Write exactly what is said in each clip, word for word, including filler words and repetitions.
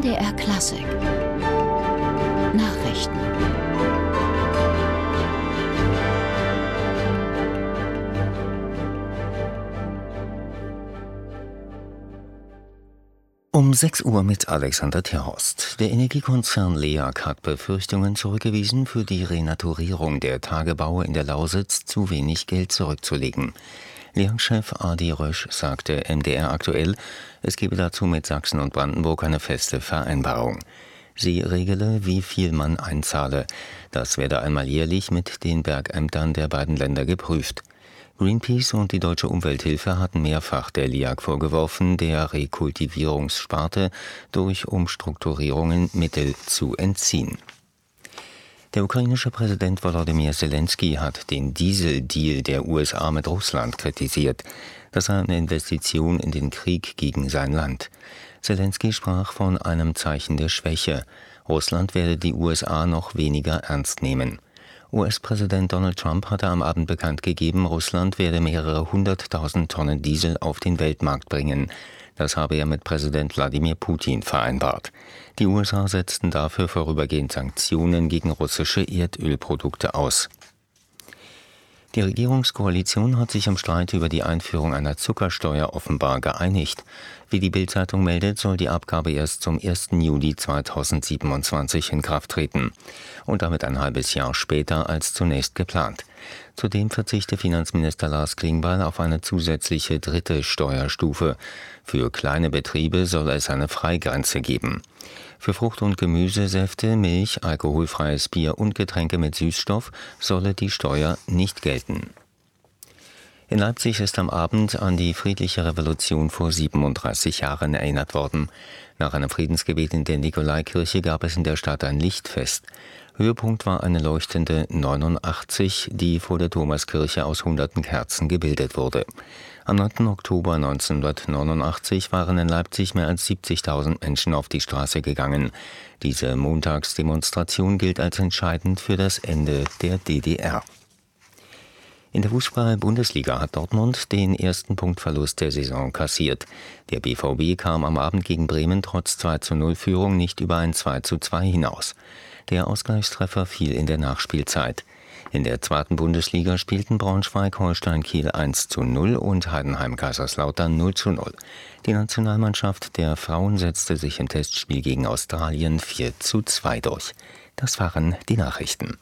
M D R Klassik Nachrichten. Um sechs Uhr mit Alexander Terhorst. Der Energiekonzern LEAG hat Befürchtungen zurückgewiesen, für die Renaturierung der Tagebaue in der Lausitz zu wenig Geld zurückzulegen. LEAG-Chef Adi Rösch sagte M D R aktuell, es gebe dazu mit Sachsen und Brandenburg eine feste Vereinbarung. Sie regele, wie viel man einzahle. Das werde einmal jährlich mit den Bergämtern der beiden Länder geprüft. Greenpeace und die Deutsche Umwelthilfe hatten mehrfach der LEAG vorgeworfen, der Rekultivierungssparte durch Umstrukturierungen Mittel zu entziehen. Der ukrainische Präsident Volodymyr Zelensky hat den Diesel-Deal der U S A mit Russland kritisiert. Das sei eine Investition in den Krieg gegen sein Land. Zelensky sprach von einem Zeichen der Schwäche. Russland werde die U S A noch weniger ernst nehmen. U S-Präsident Donald Trump hatte am Abend bekannt gegeben, Russland werde mehrere hunderttausend Tonnen Diesel auf den Weltmarkt bringen. Das habe er mit Präsident Wladimir Putin vereinbart. Die U S A setzten dafür vorübergehend Sanktionen gegen russische Erdölprodukte aus. Die Regierungskoalition hat sich im Streit über die Einführung einer Zuckersteuer offenbar geeinigt. Wie die Bild-Zeitung meldet, soll die Abgabe erst zum ersten Juli zweitausendsiebenundzwanzig in Kraft treten. Und damit ein halbes Jahr später als zunächst geplant. Zudem verzichte Finanzminister Lars Klingbeil auf eine zusätzliche dritte Steuerstufe. Für kleine Betriebe soll es eine Freigrenze geben. Für Frucht- und Gemüsesäfte, Milch, alkoholfreies Bier und Getränke mit Süßstoff solle die Steuer nicht gelten. In Leipzig ist am Abend an die friedliche Revolution vor siebenunddreißig Jahren erinnert worden. Nach einem Friedensgebet in der Nikolaikirche gab es in der Stadt ein Lichtfest. Höhepunkt war eine leuchtende neunundachtzig, die vor der Thomaskirche aus hunderten Kerzen gebildet wurde. Am neunten Oktober neunzehnhundertneunundachtzig waren in Leipzig mehr als siebzigtausend Menschen auf die Straße gegangen. Diese Montagsdemonstration gilt als entscheidend für das Ende der D D R. In der Fußball-Bundesliga hat Dortmund den ersten Punktverlust der Saison kassiert. Der B V B kam am Abend gegen Bremen trotz zwei zu null Führung nicht über ein zwei zu zwei hinaus. Der Ausgleichstreffer fiel in der Nachspielzeit. In der zweiten Bundesliga spielten Braunschweig-Holstein Kiel eins zu null und Heidenheim-Kaiserslautern null zu null. Die Nationalmannschaft der Frauen setzte sich im Testspiel gegen Australien vier zu zwei durch. Das waren die Nachrichten.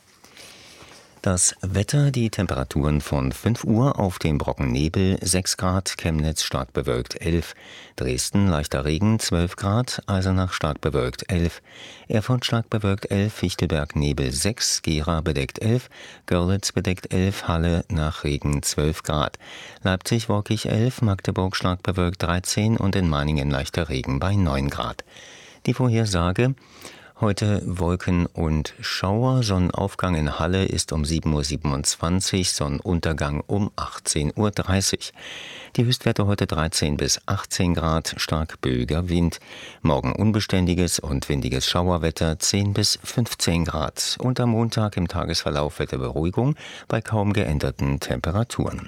Das Wetter, die Temperaturen von fünf Uhr auf dem Brocken Nebel sechs Grad, Chemnitz stark bewölkt elf, Dresden leichter Regen zwölf Grad, Eisenach stark bewölkt elf, Erfurt stark bewölkt elf, Fichtelberg Nebel sechs, Gera bedeckt elf, Görlitz bedeckt elf, Halle nach Regen zwölf Grad, Leipzig wolkig elf, Magdeburg stark bewölkt dreizehn und in Meiningen leichter Regen bei neun Grad. Die Vorhersage: Heute Wolken und Schauer, Sonnenaufgang in Halle ist um sieben Uhr siebenundzwanzig, Sonnenuntergang um achtzehn Uhr dreißig. Die Höchstwerte heute dreizehn bis achtzehn Grad, stark böiger Wind. Morgen unbeständiges und windiges Schauerwetter, zehn bis fünfzehn Grad. Und am Montag im Tagesverlauf Wetterberuhigung bei kaum geänderten Temperaturen.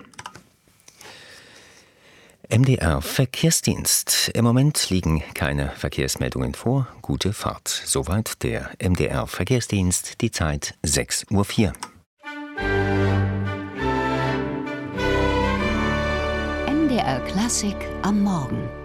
M D R Verkehrsdienst. Im Moment liegen keine Verkehrsmeldungen vor. Gute Fahrt. Soweit der M D R Verkehrsdienst. Die Zeit sechs Uhr vier. M D R Klassik am Morgen.